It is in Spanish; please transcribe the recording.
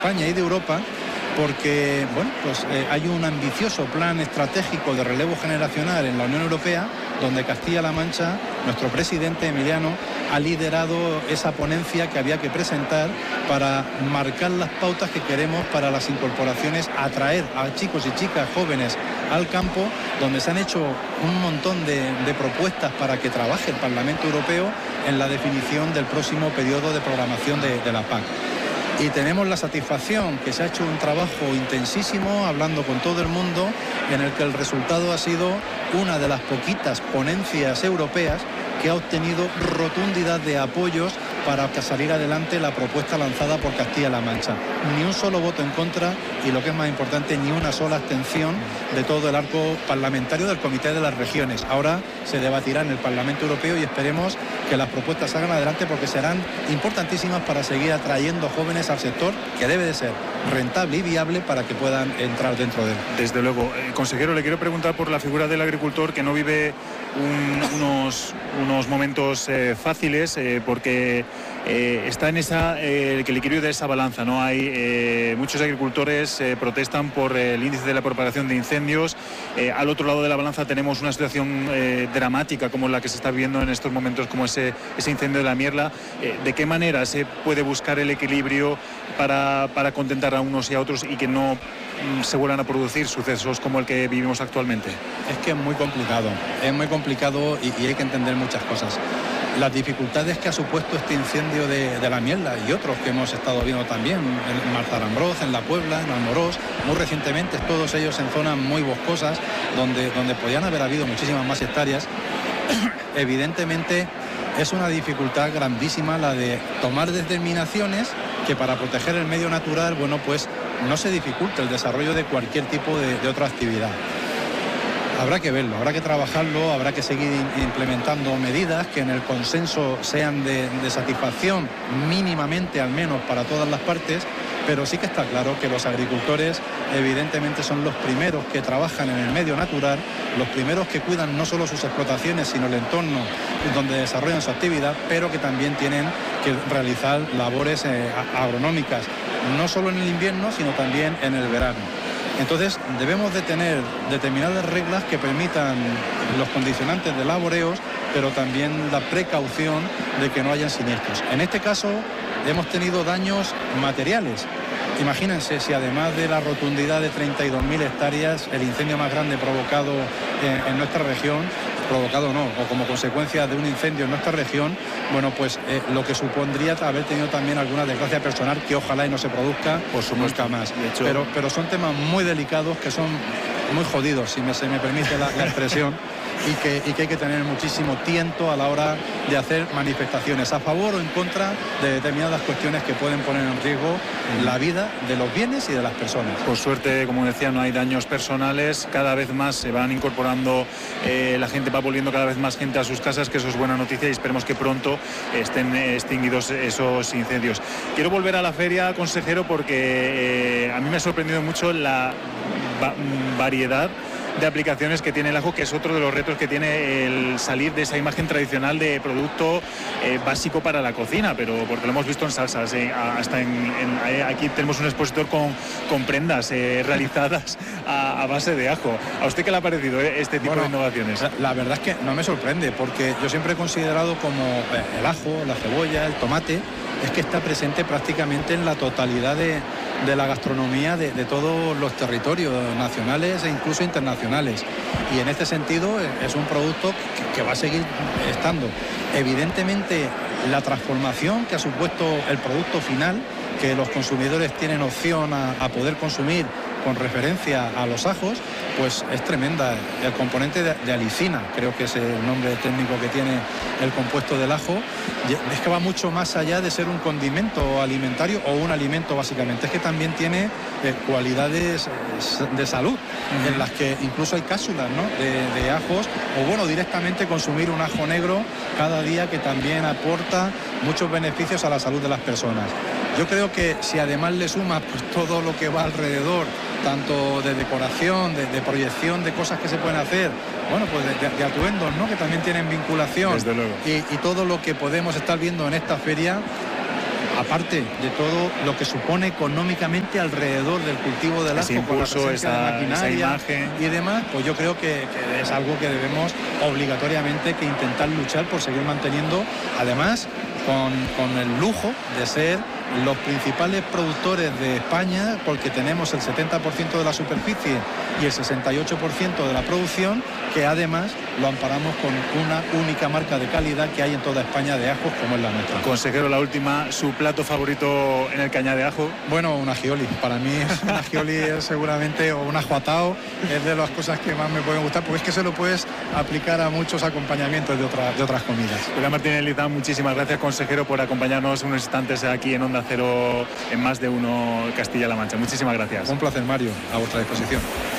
España y de Europa, porque bueno, pues hay un ambicioso plan estratégico de relevo generacional en la Unión Europea, donde Castilla-La Mancha, nuestro presidente Emiliano, ha liderado esa ponencia que había que presentar para marcar las pautas que queremos para las incorporaciones, atraer a chicos y chicas jóvenes al campo, donde se han hecho un montón de propuestas para que trabaje el Parlamento Europeo en la definición del próximo periodo de programación de la PAC. Y tenemos la satisfacción que se ha hecho un trabajo intensísimo, hablando con todo el mundo, en el que el resultado ha sido una de las poquitas ponencias europeas que ha obtenido rotundidad de apoyos para salir adelante la propuesta lanzada por Castilla-La Mancha. Ni un solo voto en contra y, lo que es más importante, ni una sola abstención de todo el arco parlamentario del Comité de las Regiones. Ahora se debatirá en el Parlamento Europeo y esperemos que las propuestas salgan adelante, porque serán importantísimas para seguir atrayendo jóvenes al sector, que debe de ser rentable y viable para que puedan entrar dentro de él. Desde luego. Consejero, le quiero preguntar por la figura del agricultor, que no vive unos momentos fáciles, porque está en el equilibrio de esa balanza, ¿no? Hay muchos agricultores protestan por el índice de la propagación de incendios. Al otro lado de la balanza tenemos una situación dramática como la que se está viviendo en estos momentos, como ese incendio de la Mierla. ¿De qué manera se puede buscar el equilibrio para contentar a unos y a otros y que no se vuelvan a producir sucesos como el que vivimos actualmente? Es que es muy complicado y hay que entender muchas cosas. Las dificultades que ha supuesto este incendio de la Mierla y otros que hemos estado viendo también en Marzarambroz, en La Puebla, en Almorós, muy recientemente, todos ellos en zonas muy boscosas donde podían haber habido muchísimas más hectáreas. Evidentemente es una dificultad grandísima la de tomar determinaciones que, para proteger el medio natural, bueno, pues no se dificulte el desarrollo de cualquier tipo de otra actividad. Habrá que verlo, habrá que trabajarlo, habrá que seguir implementando medidas que en el consenso sean de satisfacción, mínimamente al menos para todas las partes, pero sí que está claro que los agricultores evidentemente son los primeros que trabajan en el medio natural, los primeros que cuidan no solo sus explotaciones, sino el entorno donde desarrollan su actividad, pero que también tienen que realizar labores agronómicas, no solo en el invierno, sino también en el verano. Entonces debemos de tener determinadas reglas que permitan los condicionantes de laboreos, pero también la precaución de que no hayan siniestros. En este caso hemos tenido daños materiales. Imagínense si, además de la rotundidad de 32.000 hectáreas, el incendio más grande provocado en nuestra región, o como consecuencia de un incendio en nuestra región, bueno, pues lo que supondría haber tenido también alguna desgracia personal, que ojalá y no se produzca nunca más. Pero son temas muy delicados, que son muy jodidos, si se me permite la expresión, y que hay que tener muchísimo tiento a la hora de hacer manifestaciones a favor o en contra de determinadas cuestiones que pueden poner en riesgo la vida de los bienes y de las personas. Por suerte, como decía, no hay daños personales, cada vez más se van incorporando, la gente va volviendo cada vez más gente a sus casas, que eso es buena noticia, y esperemos que pronto estén extinguidos esos incendios. Quiero volver a la feria, consejero, porque a mí me ha sorprendido mucho la variedad de aplicaciones que tiene el ajo, que es otro de los retos que tiene el salir de esa imagen tradicional de producto básico para la cocina, pero porque lo hemos visto en salsas, hasta aquí tenemos un expositor con prendas realizadas a base de ajo. ¿A usted qué le ha parecido este tipo de innovaciones? La verdad es que no me sorprende, porque yo siempre he considerado como el ajo, la cebolla, el tomate, es que está presente prácticamente en la totalidad de la gastronomía de todos los territorios nacionales e incluso internacionales, y en este sentido es un producto que va a seguir estando. Evidentemente, la transformación que ha supuesto el producto final, que los consumidores tienen opción a poder consumir con referencia a los ajos, pues es tremenda. El componente de alicina, creo que es el nombre técnico que tiene el compuesto del ajo, es que va mucho más allá de ser un condimento alimentario o un alimento, básicamente. Es que también tiene cualidades de salud, en las que incluso hay cápsulas, ¿no?, de ajos, o bueno, directamente consumir un ajo negro cada día, que también aporta muchos beneficios a la salud de las personas. Yo creo que si además le sumas pues todo lo que va alrededor, tanto de decoración, de proyección de cosas que se pueden hacer, bueno, pues de atuendos, ¿no?, que también tienen vinculación, desde luego, y todo lo que podemos estar viendo en esta feria, aparte de todo lo que supone económicamente alrededor del cultivo del ajo, con la presencia de maquinaria y demás, pues yo creo que es algo que debemos obligatoriamente que intentar luchar por seguir manteniendo, además con el lujo de ser los principales productores de España, porque tenemos el 70% de la superficie y el 68% de la producción, que además lo amparamos con una única marca de calidad que hay en toda España de ajos, como es la nuestra. Consejero, la última, ¿su plato favorito en el que añade ajo? Bueno, un ajioli. Para mí un ajioli es seguramente, o un ajo atao, es de las cosas que más me pueden gustar, porque es que se lo puedes aplicar a muchos acompañamientos de otras comidas. Julián Martínez Lizán, muchísimas gracias, consejero, por acompañarnos unos instantes aquí en Onda Cero en Más de Uno Castilla-La Mancha. Muchísimas gracias. Un placer, Mario, a vuestra disposición.